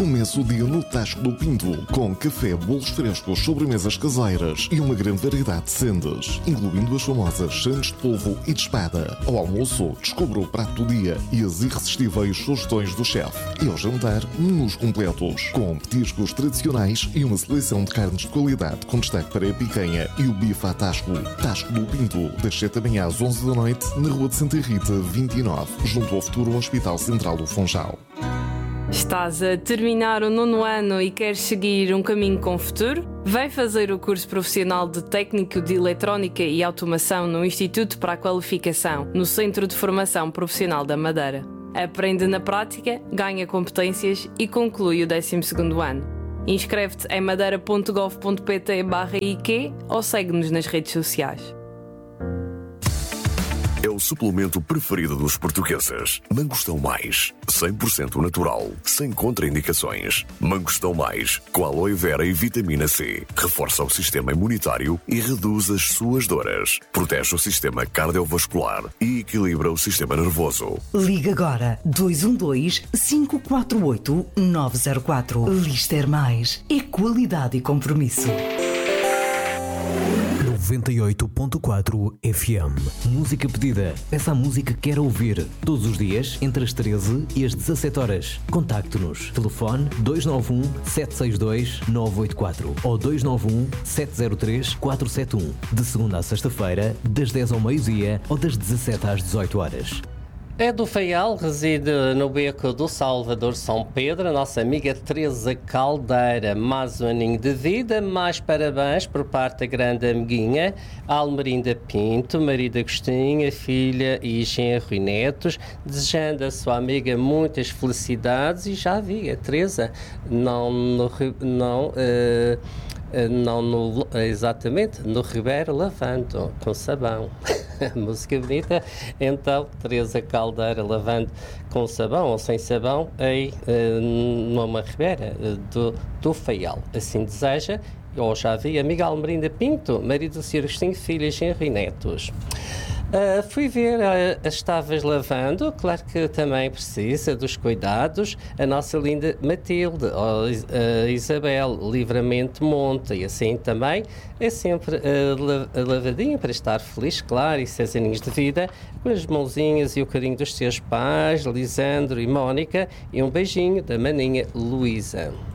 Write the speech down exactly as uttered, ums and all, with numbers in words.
Comece o dia no Tasco do Pinto, com café, bolos frescos, sobremesas caseiras e uma grande variedade de sendas, incluindo as famosas sandes de polvo e de espada. Ao almoço, descubra o prato do dia e as irresistíveis sugestões do chefe. E ao jantar, menus completos, com petiscos tradicionais e uma seleção de carnes de qualidade, com destaque para a picanha e o bife à Tasco. Tasco do Pinto, das sete da manhã às onze da noite, na Rua de Santa Rita, vinte e nove, junto ao futuro Hospital Central do Funchal. Estás a terminar o nono ano e queres seguir um caminho com futuro? Vem fazer o curso profissional de Técnico de Eletrónica e Automação no Instituto para a Qualificação, no Centro de Formação Profissional da Madeira. Aprende na prática, ganha competências e conclui o décimo segundo ano. Inscreve-te em madeira ponto gov ponto pt barra I Q ou segue-nos nas redes sociais. É o suplemento preferido dos portugueses. Mangostão Mais, cem por cento natural, sem contraindicações. Mangostão Mais, com aloe vera e vitamina C. Reforça o sistema imunitário e reduz as suas dores. Protege o sistema cardiovascular e equilibra o sistema nervoso. Liga agora dois um dois, cinco quatro oito, nove zero quatro. Lister Mais. É qualidade e compromisso. noventa e oito ponto quatro F M. Música pedida. Peça a música que quer ouvir. Todos os dias, entre as treze e as dezassete horas. Contacte-nos. Telefone dois nove um, sete seis dois, nove oito quatro ou dois nove um, sete zero três, quatro sete um. De segunda a sexta-feira, das dez ao meio-dia ou das dezassete às dezoito horas. É do Faial, reside no beco do Salvador São Pedro, a nossa amiga Teresa Caldeira. Mais um aninho de vida, mais parabéns por parte da grande amiguinha Almerinda Pinto, marido Agostinho, a filha e genro e netos, desejando a sua amiga muitas felicidades. E já vi, a Teresa não, no, não uh, não no, exatamente, no Ribeiro lavando com sabão. Música bonita. Então, Teresa Caldeira lavando com sabão ou sem sabão aí uh, numa ribeira uh, do, do Faial. Assim deseja, ou já vi, amiga Almerinda Pinto, marido do senhor Agostinho, filhas, genro e netos. Uh, fui ver uh, as estavas lavando, claro que também precisa dos cuidados, a nossa linda Matilde, ou uh, Isabel, Livramento Monte, e assim também é sempre uh, la- lavadinha para estar feliz, claro, e seus aninhos de vida, com as mãozinhas e o carinho dos seus pais, Lisandro e Mónica, e um beijinho da maninha Luísa.